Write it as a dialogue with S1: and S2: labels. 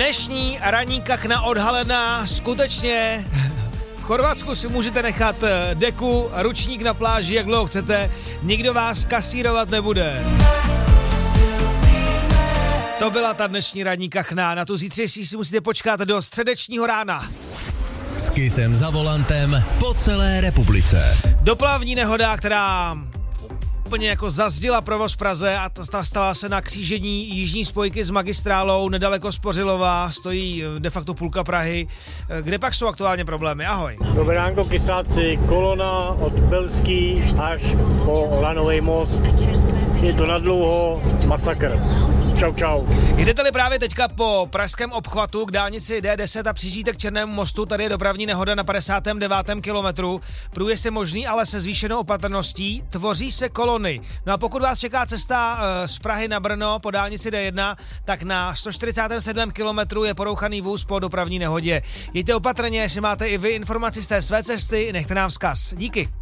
S1: Dnešní ranní kachna odhalená skutečně. V Chorvatsku si můžete nechat deku, ručník na pláži, jak dlouho chcete. Nikdo vás kasírovat nebude. To byla ta dnešní ranní kachna. Na tu zítřejší si musíte počkat do středečního rána.
S2: S Kissem za volantem po celé republice.
S1: Dopravní nehoda, která úplně jako zazdila provoz v Praze a stala se na křížení jižní spojky s magistrálou nedaleko Spořilova, stojí de facto půlka Prahy. Kde pak jsou aktuálně problémy? Ahoj.
S3: Dobré ránko, kysáci, kolona od Belský až po Lanový most. Je to nadlouho, masakr. Čau, čau.
S1: Jdete-li právě teďka po pražském obchvatu k dálnici D10 a přijíždíte k Černému mostu, tady je dopravní nehoda na 59. kilometru. Průjezd je možný, ale se zvýšenou opatrností. Tvoří se kolony. No a pokud vás čeká cesta z Prahy na Brno po dálnici D1, tak na 147. kilometru je porouchaný vůz po dopravní nehodě. Jeďte opatrně, jestli máte i vy informaci z té své cesty, nechte nám vzkaz. Díky.